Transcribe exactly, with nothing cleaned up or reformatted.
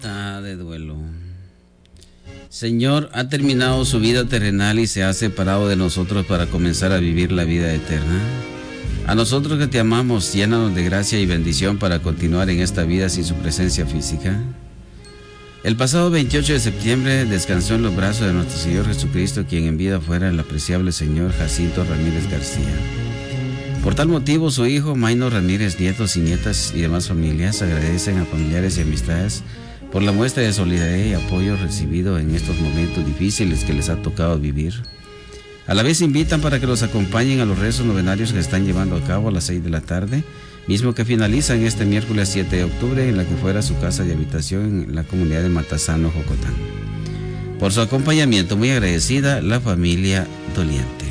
Está de duelo. Señor, ha terminado su vida terrenal y se ha separado de nosotros para comenzar a vivir la vida eterna. A nosotros que te amamos, llénanos de gracia y bendición para continuar en esta vida sin su presencia física. El pasado veintiocho de septiembre descansó en los brazos de nuestro Señor Jesucristo, quien en vida fuera el apreciable señor Jacinto Ramírez García. Por tal motivo, su hijo Maino Ramírez, nietos y nietas y demás familias agradecen a familiares y amistades por la muestra de solidaridad y apoyo recibido en estos momentos difíciles que les ha tocado vivir. A la vez invitan para que los acompañen a los rezos novenarios que están llevando a cabo a las seis de la tarde, mismo que finalizan este miércoles siete de octubre en la que fuera su casa de habitación en la comunidad de Matasano, Jocotán. Por su acompañamiento, muy agradecida la familia doliente.